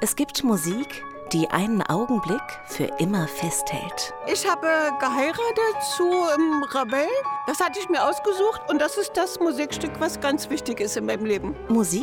Es gibt Musik, die einen Augenblick für immer festhält. Ich habe geheiratet zu Ravel. Das hatte ich mir ausgesucht und das ist das Musikstück, was ganz wichtig ist in meinem Leben. Musik,